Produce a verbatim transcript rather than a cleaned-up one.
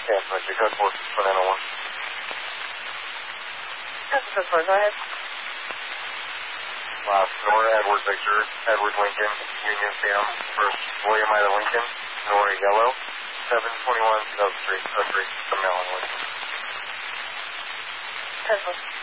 Yeah, but your code four, one nine oh one. That's code four, go ahead. Last, Nora Edward Victor, Edward Lincoln, Union Sam, first William Ida Lincoln, Nora Yellow, seven twenty-one, oh three, oh three, from Mellon Lincoln. Code four.